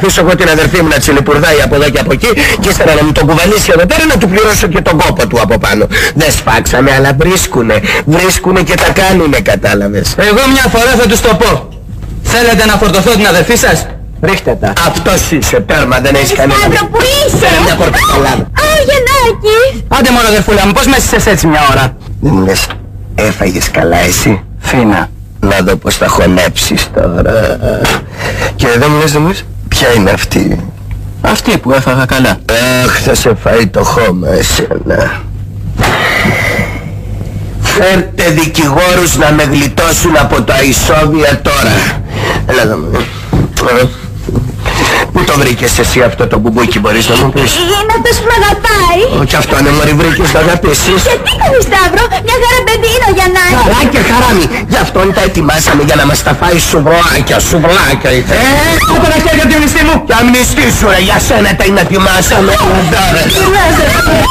αφήσω εγώ την αδερφή μου να τσιλιπουρδάει από εδώ και από εκεί και ύστερα να μου τον κουβαλήσει εδώ πέρα να του πληρώσω και τον κόπο του από πάνω. Δεν σφάξαμε, αλλά βρίσκουνε και τα κάνουνε, κατάλαβες. Εγώ μια φορά θα τους το πω. Θέλετε να φορτωθώ την αδερφή σας? Ρίχτε τα. Αυτός είσαι, τέρμα, δεν έχεις κανένα. Σταύρο, που είσαι? Φέρε μια πορτοκαλάδα. Α, Γιαννάκη. Άντε μόνο αδερφούλα μου, πώς μέσησες έτσι μια ώρα? Δεν μου λες, έφαγες καλά εσύ? Φίνα. Να δω πως θα χωνέψεις τώρα. Και δεν μου λες, ποια είναι αυτή? Αυτή που έφαγα καλά. Αχ, θα σε φάει το χώμα εσένα. Φέρτε δικηγόρους να με γλιτώσουν από τα ισόβια τώρα. Έλα εδώ μου. Πού το βρήκες εσύ αυτό το μπουμπούκι, μπορείς να μου πεις? Είναι αυτός που με αγαπάει. Όχι αυτό είναι, μωρή, βρήκες να αγαπήσεις. Και τι κάνεις, Σταύρο? Μια χαρά παιδί είναι ο Γιαννάκης. Χαρά και χαράμι. Γι' αυτόν τα ετοιμάσαμε για να μας τα φάει σουβλάκια ήθελε. Πάτε να χέρια τη μνηστή μου. Και αμνηστή σου ρε, για σένα τα ετοιμάσαμε.